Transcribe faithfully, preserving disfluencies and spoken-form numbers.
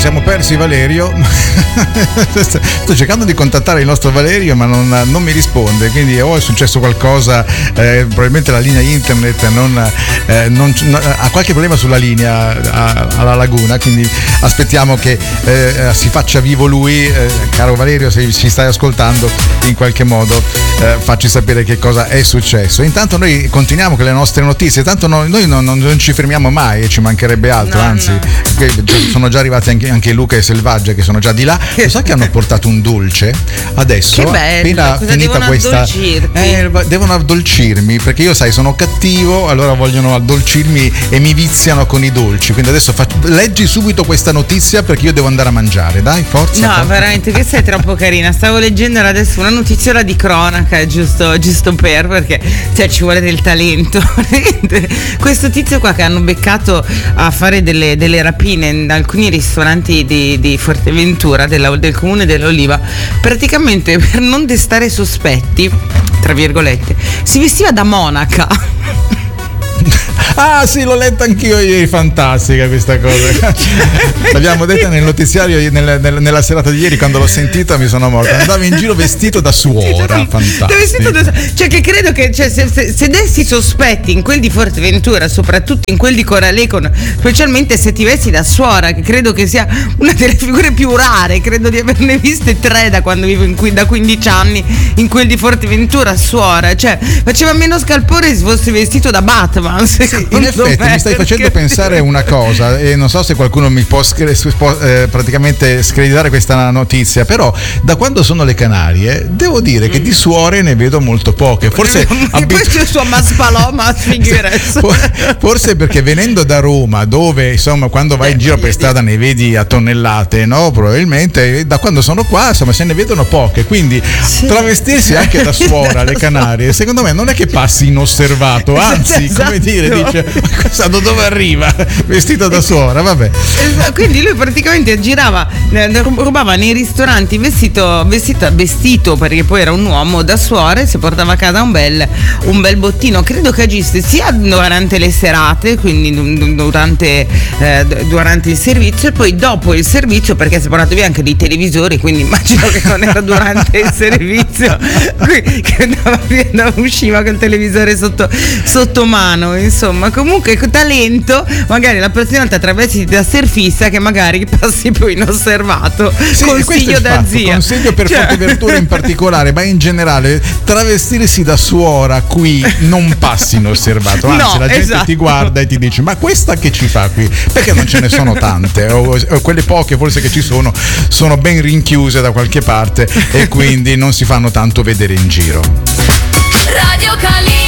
siamo persi Valerio. Sto cercando di contattare il nostro Valerio, ma non, non mi risponde, quindi o è successo qualcosa, eh, probabilmente la linea internet non, eh, non, ha qualche problema sulla linea a, alla Laguna, quindi aspettiamo che eh, si faccia vivo lui. Eh, caro Valerio, se ci stai ascoltando, in qualche modo eh, facci sapere che cosa è successo. Intanto noi continuiamo con le nostre notizie, tanto noi, noi non, non ci fermiamo mai e ci mancherebbe altro, no, anzi no. Sono già arrivati anche, anche Luca e Selvaggia, che sono già di là. Lo sai che hanno portato un dolce adesso? Che bello, appena cosa finita devono questa addolcirti? eh, devono addolcirmi, perché io sai sono cattivo, allora vogliono addolcirmi e mi viziano con i dolci, quindi adesso faccio, leggi subito questa notizia perché io devo andare a mangiare, dai, forza. No, forza. veramente che sei troppo carina. Stavo leggendo adesso una notizia di cronaca, giusto, giusto per perché cioè, ci vuole del talento. Questo tizio qua che hanno beccato a fare delle, delle rapine in alcuni ristoranti di, di Fuerteventura, della, del comune dell'Oliva, praticamente per non destare sospetti, tra virgolette, si vestiva da monaca. Ah sì, l'ho letta anch'io ieri, fantastica questa cosa. L'abbiamo detta nel notiziario nel, nel, nella serata di ieri, quando l'ho sentita mi sono morta. Andava in giro vestito da suora, fantastico. Vestito da, cioè che credo che cioè, se, se, se dessi sospetti in quel di Fuerteventura, soprattutto in quel di Coraleco, specialmente se ti vesti da suora, che credo che sia una delle figure più rare, credo di averne viste tre da quando vivo in, da quindici anni in quel di Fuerteventura, suora, cioè faceva meno scalpore se fossi vestito da Batman. Sì, in effetti me, mi stai facendo perché... pensare una cosa, e non so se qualcuno mi può, scre- può eh, praticamente screditare questa notizia, però da quando sono le Canarie devo dire che di suore ne vedo molto poche, forse abitu- questo sua Maspaloma forse perché venendo da Roma, dove insomma quando vai in giro per strada ne vedi a tonnellate, no? Probabilmente da quando sono qua insomma se ne vedono poche, quindi sì. Travestirsi anche da suora alle Canarie secondo me non è che passi inosservato, anzi esatto. Come dire, dice da dove arriva vestito da suora, vabbè. Quindi lui praticamente girava, rubava nei ristoranti vestito, vestito, vestito perché poi era un uomo da suora e si portava a casa un bel, un bel bottino. Credo che agisse sia durante le serate, quindi durante, eh, durante il servizio, e poi dopo il servizio, perché si è portato via anche dei televisori, quindi immagino che non era durante il servizio che andava via, andava, usciva con il televisore sotto, sotto mano, insomma. Comunque talento, magari la prossima volta travestiti da surfista che magari passi più inosservato. Sì, consiglio da fatto, zia, consiglio per cioè... Fuerteventura in particolare, ma in generale travestirsi da suora qui non passi inosservato, anzi no, la gente esatto. ti guarda e ti dice ma questa che ci fa qui, perché non ce ne sono tante o, o quelle poche forse che ci sono sono ben rinchiuse da qualche parte e quindi non si fanno tanto vedere in giro. Radio Cali.